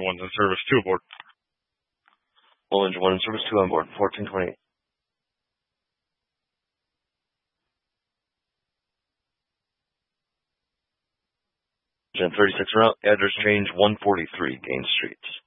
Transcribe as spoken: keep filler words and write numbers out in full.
one's in service, two aboard. Full engine one in service, two on board, fourteen twenty-eight. Engine thirty-six route, address change one forty-three, Gaines Street.